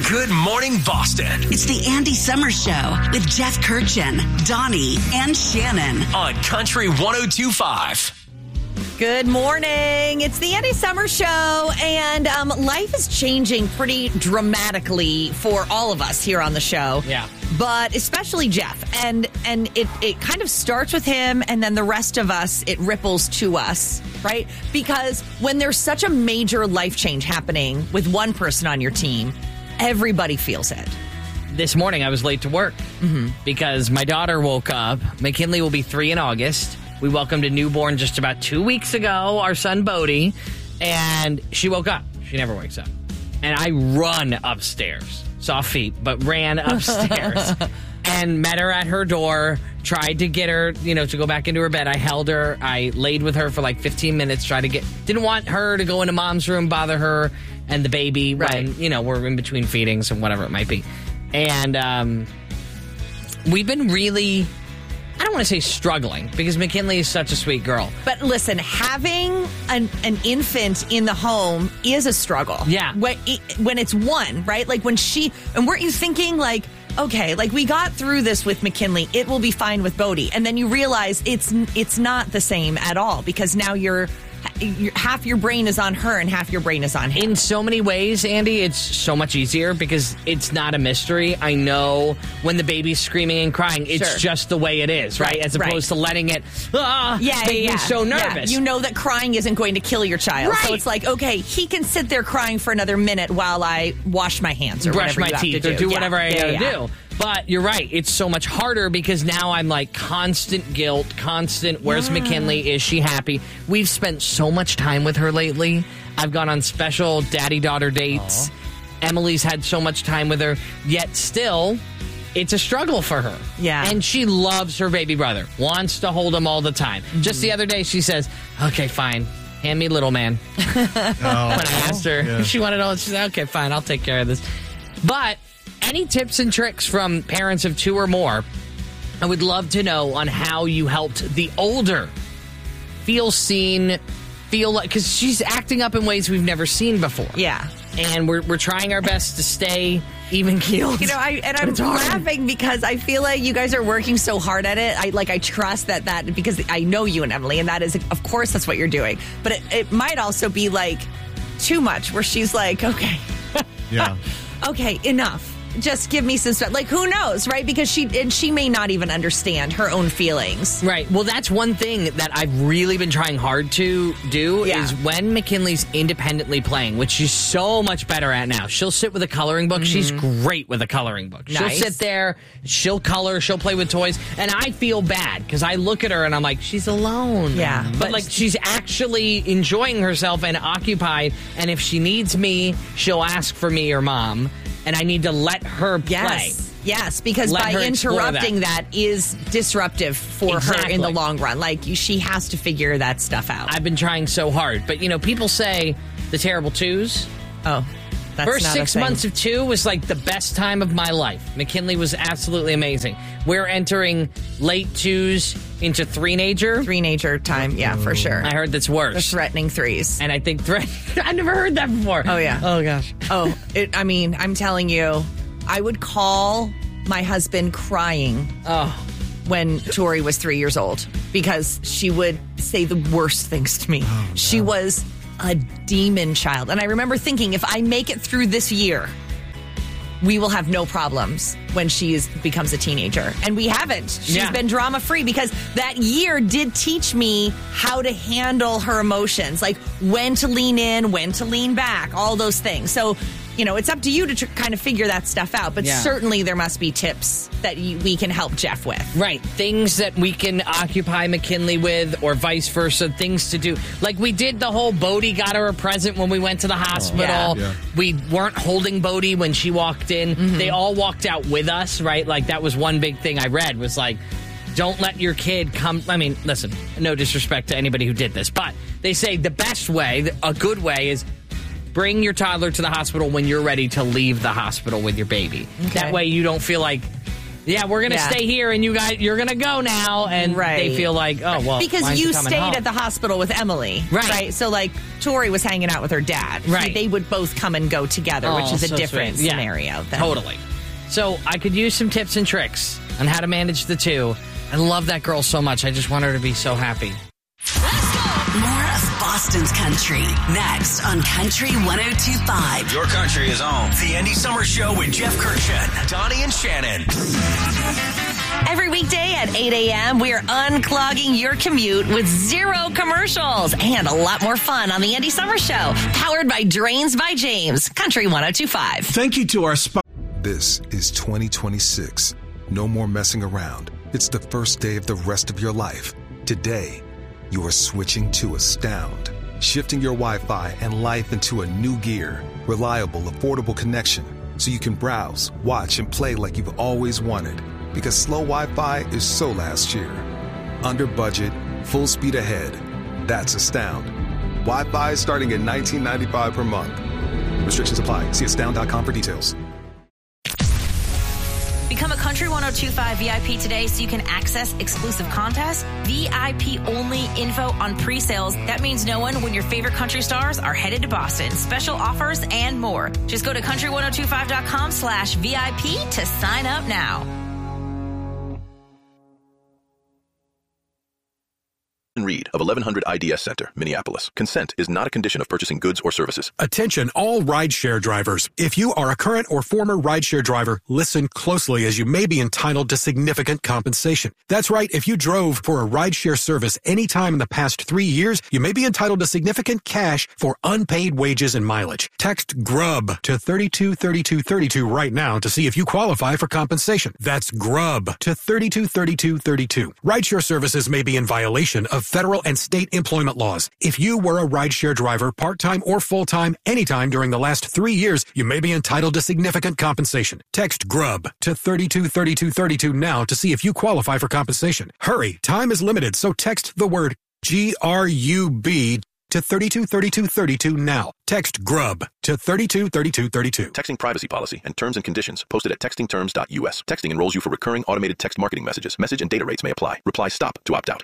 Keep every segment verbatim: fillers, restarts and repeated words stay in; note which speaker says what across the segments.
Speaker 1: Good Morning Boston.
Speaker 2: It's the Andy Summers Show with Jeff Kirchen, Donnie, and Shannon.
Speaker 1: On Country one oh two point five.
Speaker 3: Good morning. It's the Andy Summers Show, and um, life is changing pretty dramatically for all of us here on the show.
Speaker 4: Yeah.
Speaker 3: But especially Jeff. And and it, it kind of starts with him, and then the rest of us, it ripples to us, right? Because when there's such a major life change happening with one person on your team, everybody feels it.
Speaker 4: This morning I was late to work mm-hmm. because my daughter woke up. McKinley will be three in August. We welcomed a newborn just about two weeks ago, our son Bodie, and she woke up. She never wakes up. And I run upstairs. Soft feet, but ran upstairs and met her at her door, tried to get her, you know, to go back into her bed. I held her. I laid with her for like fifteen minutes, tried to get, didn't want her to go into mom's room, bother her and the baby
Speaker 3: right.
Speaker 4: when, you know, we're in between feedings and whatever it might be. And um, we've been really... I don't want to say struggling because McKinley is such a sweet girl.
Speaker 3: But listen, having an, an infant in the home is a struggle.
Speaker 4: Yeah.
Speaker 3: When, it, when it's one, right? Like when she, and weren't you thinking like, okay, like we got through this with McKinley, it will be fine with Bodie. And then you realize it's it's not the same at all because now you're, you're half your brain is on her and half your brain is on him.
Speaker 4: In so many ways, Andy, it's so much easier because it's not a mystery. I know when the baby's screaming and crying, it's
Speaker 3: sure.
Speaker 4: just the way it is, right? As opposed
Speaker 3: right.
Speaker 4: to letting it, ah,
Speaker 3: yeah, yeah,
Speaker 4: being
Speaker 3: yeah.
Speaker 4: so nervous.
Speaker 3: Yeah. You know that crying isn't going to kill your child.
Speaker 4: Right.
Speaker 3: So it's like, okay, he can sit there crying for another minute while I wash my hands or
Speaker 4: brush
Speaker 3: whatever
Speaker 4: my
Speaker 3: you have
Speaker 4: teeth
Speaker 3: to
Speaker 4: or do
Speaker 3: yeah.
Speaker 4: whatever I
Speaker 3: yeah,
Speaker 4: gotta
Speaker 3: yeah.
Speaker 4: do. But you're right. It's so much harder because now I'm like constant guilt, constant, where's
Speaker 3: yeah.
Speaker 4: McKinley? Is she happy? We've spent so much time with her lately. I've gone on special daddy-daughter dates. Aww. Emily's had so much time with her. Yet still, it's a struggle for her.
Speaker 3: Yeah.
Speaker 4: And she loves her baby brother. Wants to hold him all the time. Mm-hmm. Just the other day, she says, okay, fine. Hand me little man. oh. When I asked her yeah. if she wanted all, she said, okay, fine. I'll take care of this. But... any tips and tricks from parents of two or more? I would love to know on how you helped the older feel seen, feel like, because she's acting up in ways we've never seen before.
Speaker 3: Yeah.
Speaker 4: And we're we're trying our best to stay even keeled.
Speaker 3: You know, I and I'm laughing because I feel like you guys are working so hard at it. I like I trust that that because I know you and Emily, and that is of course that's what you're doing. But it, it might also be like too much, where she's like, okay,
Speaker 5: yeah,
Speaker 3: okay, enough. Just give me some stuff. Like, who knows, right? Because she and she may not even understand her own feelings.
Speaker 4: Right. Well, that's one thing that I've really been trying hard to do yeah. is when McKinley's independently playing, which she's so much better at now. She'll sit with a coloring book. Mm-hmm. She's great with a coloring book. Nice. She'll sit there, she'll color, she'll play with toys, and I feel bad because I look at her and I'm like, she's alone.
Speaker 3: Yeah.
Speaker 4: But,
Speaker 3: but
Speaker 4: like, she's actually enjoying herself and occupied, and if she needs me, she'll ask for me or mom. And I need to let her play.
Speaker 3: Yes, yes, because
Speaker 4: let
Speaker 3: by interrupting that. that is disruptive for
Speaker 4: exactly.
Speaker 3: her in the long run. Like, she has to figure that stuff out.
Speaker 4: I've been trying so hard. But, you know, people say the terrible twos.
Speaker 3: Oh, that's
Speaker 4: First
Speaker 3: not
Speaker 4: six
Speaker 3: a thing.
Speaker 4: months of two was like the best time of my life. McKinley was absolutely amazing. We're entering late twos into three-nager.
Speaker 3: Three-nager time, yeah, for sure.
Speaker 4: I heard that's worse.
Speaker 3: The threatening threes.
Speaker 4: And I think threat. I never heard that before.
Speaker 3: Oh, yeah.
Speaker 4: Oh, gosh.
Speaker 3: Oh, it, I mean, I'm telling you, I would call my husband crying
Speaker 4: oh.
Speaker 3: when Tori was three years old because she would say the worst things to me. Oh, no. She was a demon child. And I remember thinking, if I make it through this year, we will have no problems when she is, becomes a teenager. And we haven't. She's
Speaker 4: yeah.
Speaker 3: been drama-free because that year did teach me how to handle her emotions, like when to lean in, when to lean back, all those things. So, you know, it's up to you to tr- kind of figure that stuff out. But yeah. certainly there must be tips that you, we can help Jeff with.
Speaker 4: Right. Things that we can occupy McKinley with or vice versa. Things to do. Like we did the whole Bodie got her a present when we went to the hospital.
Speaker 3: Yeah.
Speaker 5: Yeah.
Speaker 4: We weren't holding Bodie when she walked in. Mm-hmm. They all walked out with us, right? Like that was one big thing I read was like, don't let your kid come. I mean, listen, no disrespect to anybody who did this, but they say the best way, a good way is bring your toddler to the hospital when you're ready to leave the hospital with your baby.
Speaker 3: Okay.
Speaker 4: That way you don't feel like Yeah, we're going to
Speaker 3: Yeah.
Speaker 4: stay here, and you guys, you're going to go now. And
Speaker 3: Right.
Speaker 4: they feel like, oh, well,
Speaker 3: because
Speaker 4: why is
Speaker 3: you
Speaker 4: he coming
Speaker 3: stayed
Speaker 4: home?
Speaker 3: at the hospital with Emily.
Speaker 4: Right.
Speaker 3: So, like, Tori was hanging out with her dad.
Speaker 4: Right.
Speaker 3: So they would both come and go together,
Speaker 4: Oh,
Speaker 3: which is a
Speaker 4: so
Speaker 3: different
Speaker 4: sweet. Yeah,
Speaker 3: scenario. Than,
Speaker 4: Totally. So I could use some tips and tricks on how to manage the two. I love that girl so much. I just want her to be so happy.
Speaker 2: More of Boston's country next on Country one oh two point five.
Speaker 1: Your country is on. The Andy Summer Show with Jeff Kirchen, Donnie, and Shannon.
Speaker 3: Every weekday at eight a.m., we are unclogging your commute with zero commercials and a lot more fun on the Andy Summer Show, powered by Drains by James, Country one oh two point five.
Speaker 5: Thank you to our sponsor.
Speaker 6: This is twenty twenty-six. No more messing around. It's the first day of the rest of your life. Today, you are switching to Astound, shifting your Wi-Fi and life into a new gear. Reliable, affordable connection, so you can browse, watch, and play like you've always wanted. Because slow Wi-Fi is so last year. Under budget, full speed ahead. That's Astound. Wi-Fi is starting at nineteen ninety-five dollars per month. Restrictions apply. See astound dot com for details.
Speaker 7: Become a Country one oh two point five V I P today so you can access exclusive contests, V I P only info on pre-sales. That means knowing when your favorite country stars are headed to Boston, special offers, and more. Just go to country one oh two five dot com slash V I P to sign up now.
Speaker 8: Reed of eleven hundred I D S Center, Minneapolis. Consent is not a condition of purchasing goods or services.
Speaker 5: Attention all rideshare drivers. If you are a current or former rideshare driver, listen closely as you may be entitled to significant compensation. That's right. If you drove for a rideshare service any time in the past three years, you may be entitled to significant cash for unpaid wages and mileage. Text GRUB to thirty-two thirty-two thirty-two right now to see if you qualify for compensation. That's GRUB to thirty-two thirty-two thirty-two. Rideshare services may be in violation of federal and state employment laws. If you were a rideshare driver, part-time or full-time, anytime during the last three years, you may be entitled to significant compensation. Text GRUB to thirty-two thirty-two thirty-two now to see if you qualify for compensation. Hurry, time is limited, so text the word G R U B to thirty-two thirty-two thirty-two now. Text GRUB to thirty-two thirty-two thirty-two.
Speaker 8: Texting privacy policy and terms and conditions posted at texting terms dot U S. Texting enrolls you for recurring automated text marketing messages. Message and data rates may apply. Reply STOP to opt out.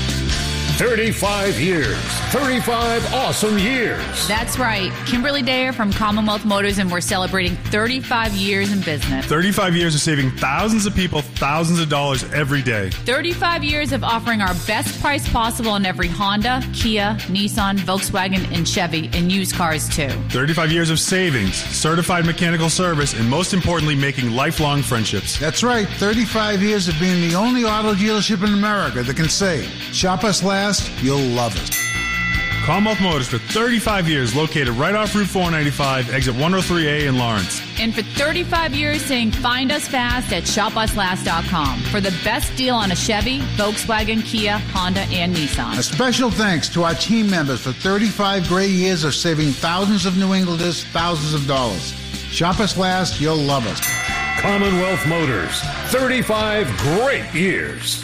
Speaker 9: thirty-five years. thirty-five awesome years.
Speaker 10: That's right. Kimberly Dare from Commonwealth Motors, and we're celebrating thirty-five years in business.
Speaker 11: thirty-five years of saving thousands of people thousands of dollars every day.
Speaker 10: thirty-five years of offering our best price possible on every Honda, Kia, Nissan, Volkswagen, and Chevy, and used cars too.
Speaker 11: thirty-five years of savings, certified mechanical service, and most importantly, making lifelong friendships.
Speaker 12: That's right. thirty-five years of being the only auto dealership in America that can say, shop us last, you'll love us.
Speaker 11: Commonwealth Motors for thirty-five years, located right off Route four ninety-five, exit one oh three A in Lawrence.
Speaker 10: And for thirty-five years saying find us fast at shop us last dot com for the best deal on a Chevy, Volkswagen, Kia, Honda, and Nissan.
Speaker 12: A special thanks to our team members for thirty-five great years of saving thousands of New Englanders thousands of dollars. Shop us last, you'll love us.
Speaker 9: Commonwealth Motors. thirty-five great years.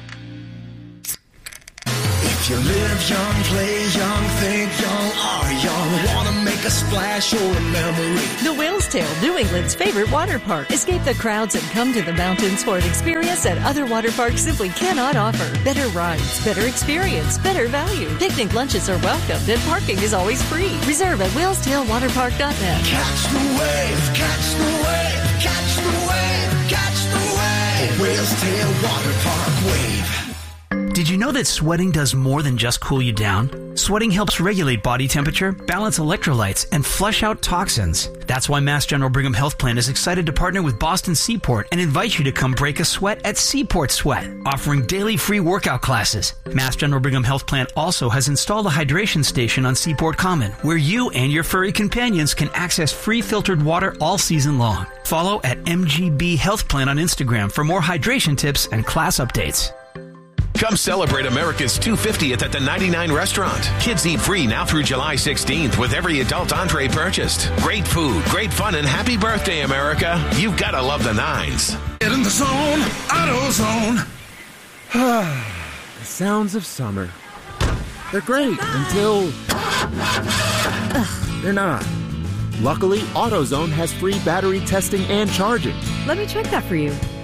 Speaker 13: If you live young, play young, think young, are young, want to make a splash or a memory.
Speaker 14: The Whalestail, New England's favorite water park. Escape the crowds and come to the mountains for an experience that other water parks simply cannot offer. Better rides, better experience, better value. Picnic lunches are welcomed and parking is always free. Reserve at whales tail water park dot net.
Speaker 13: Catch the wave, catch the wave, catch the wave, catch the wave. Whales Tail Water Park Wave.
Speaker 15: Did you know that sweating does more than just cool you down? Sweating helps regulate body temperature, balance electrolytes, and flush out toxins. That's why Mass General Brigham Health Plan is excited to partner with Boston Seaport and invite you to come break a sweat at Seaport Sweat, offering daily free workout classes. Mass General Brigham Health Plan also has installed a hydration station on Seaport Common, where you and your furry companions can access free filtered water all season long. Follow at M G B Health Plan on Instagram for more hydration tips and class updates.
Speaker 1: Come celebrate America's two hundred fiftieth at the ninety-nine Restaurant. Kids eat free now through July sixteenth with every adult entree purchased. Great food, great fun, and happy birthday, America. You've got to love the nines.
Speaker 13: Get in the zone, AutoZone.
Speaker 16: The sounds of summer. They're great until they're not. Luckily, AutoZone has free battery testing and charging.
Speaker 17: Let me check that for you.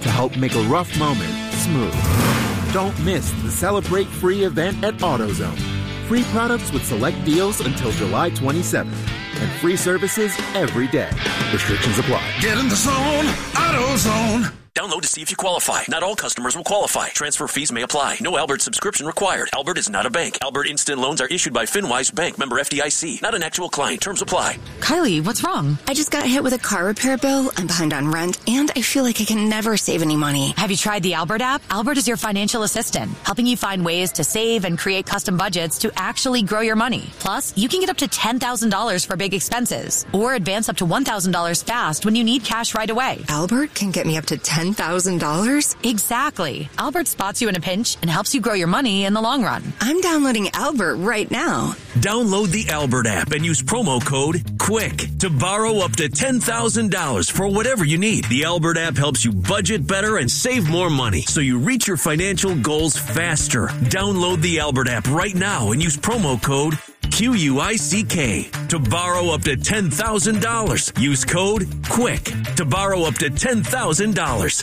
Speaker 16: to help make a rough moment smooth. Don't miss the Celebrate Free event at AutoZone. Free products with select deals until July twenty-seventh. And free services every day. Restrictions apply.
Speaker 13: Get in the zone, AutoZone.
Speaker 17: Download to see if you qualify. Not all customers will qualify. Transfer fees may apply. No Albert subscription required. Albert is not a bank. Albert Instant Loans are issued by FinWise Bank, member F D I C. Not an actual client. Terms apply.
Speaker 18: Kylie, what's wrong? I just got hit with a car repair bill. I'm behind on rent, and I feel like I can never save any money.
Speaker 19: Have you tried the Albert app? Albert is your financial assistant, helping you find ways to save and create custom budgets to actually grow your money. Plus, you can get up to ten thousand dollars for big expenses, or advance up to one thousand dollars fast when you need cash right away.
Speaker 18: Albert can get me up to ten thousand dollars?
Speaker 19: Exactly. Albert spots you in a pinch and helps you grow your money in the long run.
Speaker 18: I'm downloading Albert right now.
Speaker 17: Download the Albert app and use promo code QUICK to borrow up to ten thousand dollars for whatever you need. The Albert app helps you budget better and save more money so you reach your financial goals faster. Download the Albert app right now and use promo code Q U I C K to borrow up to ten thousand dollars. Use code QUICK to borrow up to ten thousand dollars.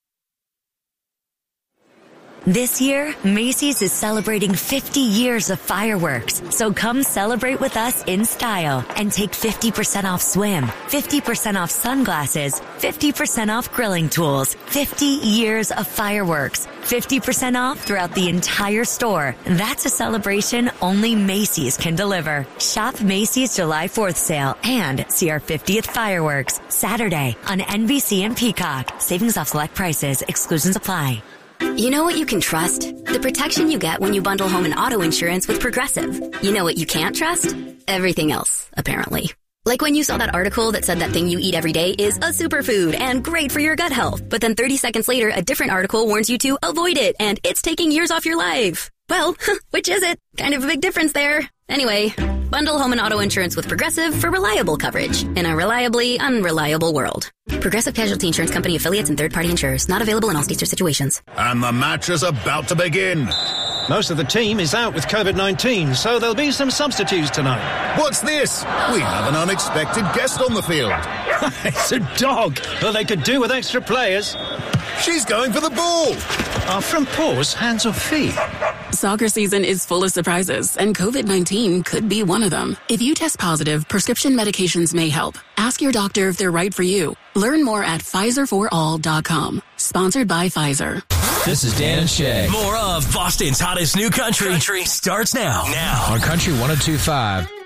Speaker 20: This year, Macy's is celebrating fifty years of fireworks. So come celebrate with us in style and take fifty percent off swim, fifty percent off sunglasses, fifty percent off grilling tools, fifty years of fireworks, fifty percent off throughout the entire store. That's a celebration only Macy's can deliver. Shop Macy's July fourth sale and see our fiftieth fireworks Saturday on N B C and Peacock. Savings off select prices. Exclusions apply.
Speaker 21: You know what you can trust? The protection you get when you bundle home and auto insurance with Progressive. You know what you can't trust? Everything else, apparently. Like when you saw that article that said that thing you eat every day is a superfood and great for your gut health. But then thirty seconds later, a different article warns you to avoid it and it's taking years off your life. Well, which is it? Kind of a big difference there. Anyway, bundle home and auto insurance with Progressive for reliable coverage in a reliably unreliable world. Progressive Casualty Insurance Company affiliates and third-party insurers. Not available in all states or situations.
Speaker 22: And the match is about to begin.
Speaker 23: Most of the team is out with COVID nineteen, so there'll be some substitutes tonight.
Speaker 22: What's this? We have an unexpected guest on the field.
Speaker 23: It's a dog. Well, they could do with extra players.
Speaker 22: She's going for the ball.
Speaker 23: Are front paws hands or feet?
Speaker 24: Soccer season is full of surprises, and COVID nineteen could be one of them. If you test positive, prescription medications may help. Ask your doctor if they're right for you. Learn more at Pfizer for all dot com. Sponsored by Pfizer.
Speaker 25: This is Dan and Shay.
Speaker 17: More of Boston's hottest new country, country starts now. Now
Speaker 25: on Country one oh two point five.